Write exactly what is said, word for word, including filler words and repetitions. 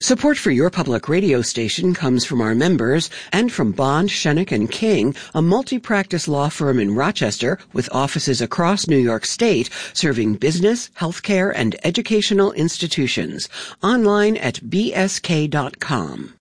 Support for your public radio station comes from our members and from Bond, Schoeneck and King, a multi-practice law firm in Rochester with offices across New York State, serving business, healthcare, and educational institutions. Online at b s k dot com.